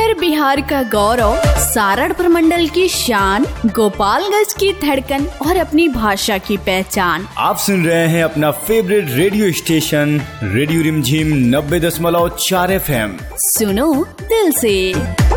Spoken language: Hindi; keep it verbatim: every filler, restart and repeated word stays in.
उत्तर बिहार का गौरव, सारण प्रमंडल की शान, गोपालगंज की धड़कन और अपनी भाषा की पहचान। आप सुन रहे हैं अपना फेवरेट रेडियो स्टेशन रेडियो रिमझिम नब्बे दशमलव चार एफ एम। सुनो दिल से।